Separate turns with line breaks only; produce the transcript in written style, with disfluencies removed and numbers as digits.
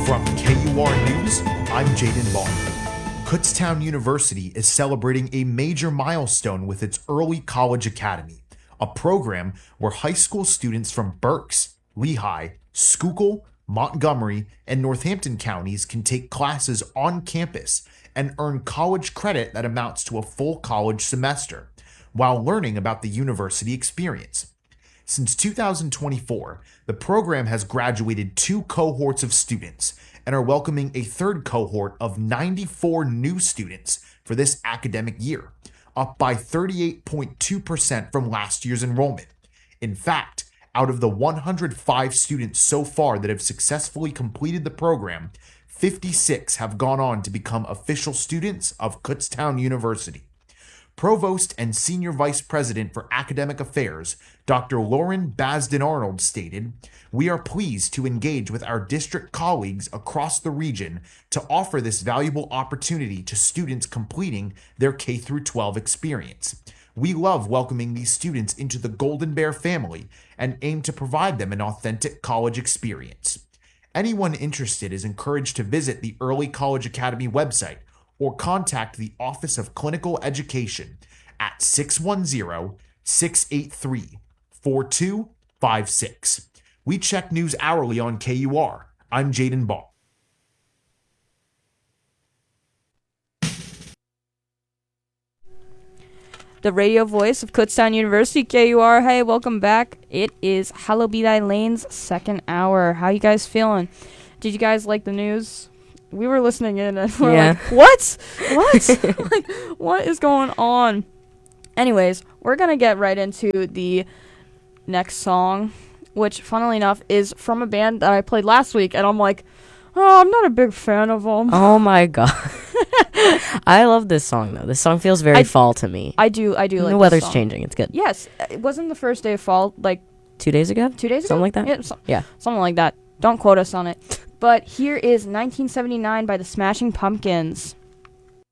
From KUR News, I'm Jaden Ball. Kutztown University is celebrating a major milestone with its Early College Academy, a program where high school students from Berks, Lehigh, Schuylkill, Montgomery, and Northampton counties can take classes on campus and earn college credit that amounts to a full college semester, while learning about the university experience. Since 2024, the program has graduated 2 cohorts of students and are welcoming a third cohort of 94 new students for this academic year, up by 38.2% from last year's enrollment. In fact, out of the 105 students so far that have successfully completed the program, 56 have gone on to become official students of Kutztown University. Provost and Senior Vice President for Academic Affairs, Dr. Lauren Basden-Arnold stated, "We are pleased to engage with our district colleagues across the region to offer this valuable opportunity to students completing their K-12 experience. We love welcoming these students into the Golden Bear family and aim to provide them an authentic college experience." Anyone interested is encouraged to visit the Early College Academy website or contact the Office of Clinical Education at 610-683-4256. We check news hourly on KUR. I'm Jaden Ball.
The radio voice of Kutztown University, KUR. Hey, welcome back. It is Hallowed Be Thy Lane's second hour. How you guys feeling? Did you guys like the news? We were listening in and we're like, what? Like, what is going on? Anyways, we're going to get right into the next song, which, funnily enough, is from a band that I played last week. And I'm like, oh, I'm not a big fan of them.
Oh, my God. I love this song, though. This song feels very fall to me.
I do like
the weather's changing. It's good.
Yes. It wasn't the first day of fall, like
2 days ago?
2 days ago?
Something like that?
Yeah. Something like that. Don't quote us on it. But here is 1979 by the Smashing Pumpkins.